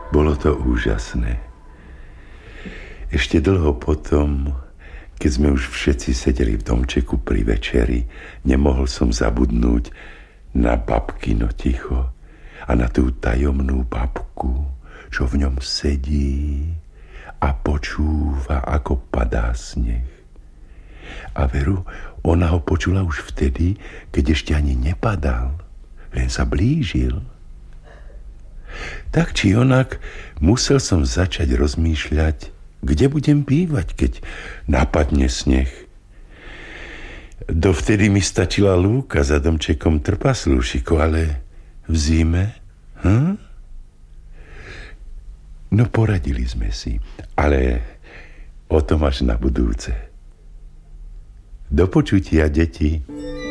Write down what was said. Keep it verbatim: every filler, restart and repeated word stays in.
Bolo to úžasné. Ešte dlho potom, keď sme už všetci sedeli v domčeku pri večeri, nemohol som zabudnúť na babkino ticho a na tú tajomnú babku, čo v ňom sedí a počúva, ako padá sneh. A veru, ona ho počula už vtedy, keď ešte ani nepadal, len sa blížil. Tak či onak, musel som začať rozmýšľať, kde budem bývať, keď napadne sneh. Dovtedy mi stačila lúka za domčekom trpaslúšiku, ale v zime? Hm? No poradili sme si, ale o tom až na budúce. Do počutia, deti.